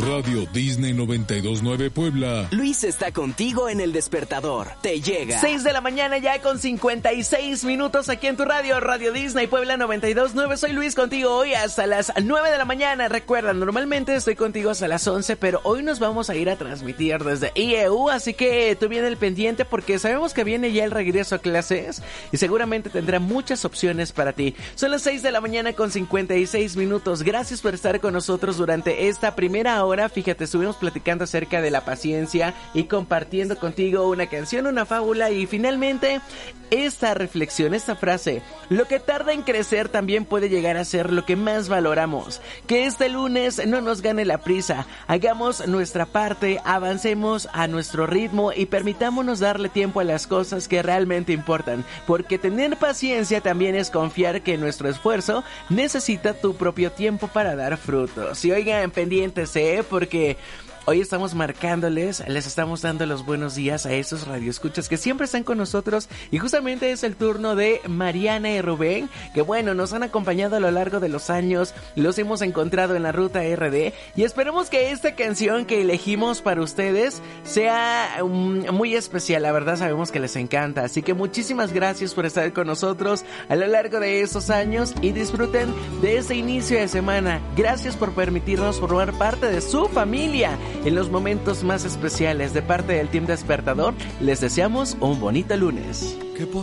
Radio Disney 92.9 Puebla. Luis está contigo en El Despertador. Te llega. 6 de la mañana ya con 56 minutos aquí en tu radio, Radio Disney Puebla 92.9. Soy Luis contigo hoy hasta las 9 de la mañana. Recuerda, normalmente estoy contigo hasta las 11, pero hoy nos vamos a ir a transmitir desde IEU, así que tú bien al pendiente porque sabemos que viene ya el regreso a clases y seguramente tendrá muchas opciones para ti. Son las 6 de la mañana con 56 minutos. Gracias por estar con nosotros durante esta primera hora. Fíjate, estuvimos platicando acerca de la paciencia y compartiendo contigo una canción, una fábula y finalmente esta reflexión, esta frase: lo que tarda en crecer también puede llegar a ser lo que más valoramos. Que este lunes no nos gane la prisa, hagamos nuestra parte, avancemos a nuestro ritmo y permitámonos darle tiempo a las cosas que realmente importan, porque tener paciencia también es confiar que nuestro esfuerzo necesita tu propio tiempo para dar frutos. Y oigan, pendientes, porque hoy estamos marcándoles, les estamos dando los buenos días a esos radioescuchas que siempre están con nosotros y justamente es el turno de Mariana y Rubén, que bueno, nos han acompañado a lo largo de los años, los hemos encontrado en la ruta RD y esperemos que esta canción que elegimos para ustedes sea muy especial. La verdad sabemos que les encanta, así que muchísimas gracias por estar con nosotros a lo largo de estos años y disfruten de este inicio de semana. Gracias por permitirnos formar parte de su familia en los momentos más especiales. De parte del Team Despertador, les deseamos un bonito lunes.